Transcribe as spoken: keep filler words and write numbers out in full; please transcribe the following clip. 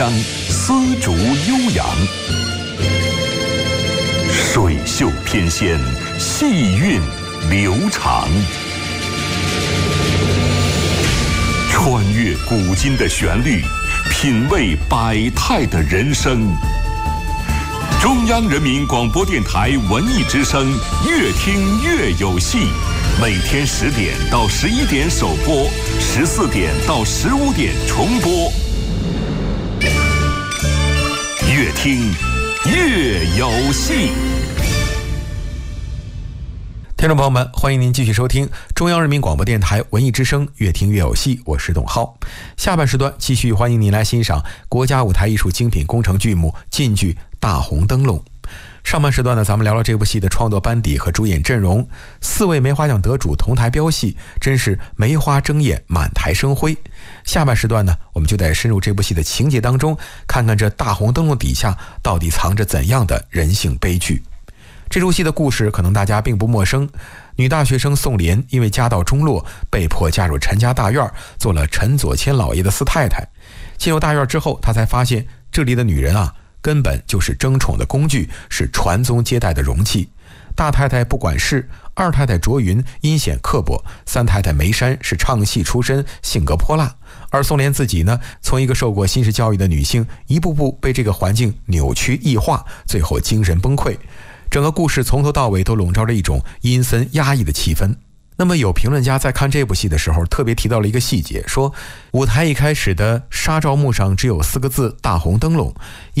腔，丝竹悠扬，水袖翩跹，细韵流长。穿越古今的旋律，品味百态的人生。中央人民广播电台文艺之声，越听越有戏。每天十点到十一点首播，十四点到十五点重播。越听越有戏。 听众朋友们，欢迎您继续收听中央人民广播电台文艺之声，越听越有戏，我是董浩。下半时段继续欢迎您来欣赏国家舞台艺术精品工程剧目晋剧《大红灯笼》。上半时段呢，咱们聊聊这部戏的创作班底和主演阵容，四位梅花奖得主同台飙戏，真是梅花争艳，满台生辉。下半时段呢，我们就得深入这部戏的情节当中，看看这大红灯笼底下到底藏着怎样的人性悲剧。这出戏的故事可能大家并不陌生，女大学生宋莲因为家道中落，被迫嫁入陈家大院，做了陈左迁老爷的四太太。进入大院之后，她才发现这里的女人啊，根本就是争宠的工具，是传宗接代的容器。大太太不管事，二太太卓云阴险刻薄，三太太梅山是唱戏出身，性格泼辣。而宋莲自己呢，从一个受过新式教育的女性，一步步被这个环境扭曲异化，最后精神崩溃。整个故事从头到尾都笼罩着一种阴森压抑的气氛。那么有评论家在看这部戏的时候特别提到了一个细节，说舞台一开始的纱罩幕上只有四个字大红灯笼，